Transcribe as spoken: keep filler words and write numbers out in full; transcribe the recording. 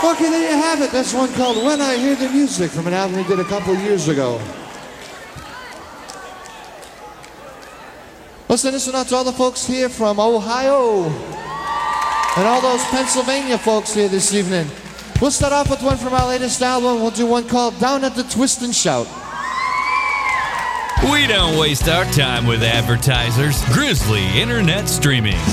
Okay, there you have it. That's one called When I Hear the Music from an album we did a couple years ago. Listen, this one out to all the folks here from Ohio and all those Pennsylvania folks here this evening. We'll start off with one from our latest album. We'll do one called Down at the Twist and Shout. We don't waste our time with advertisers. Grizzly Internet Streaming.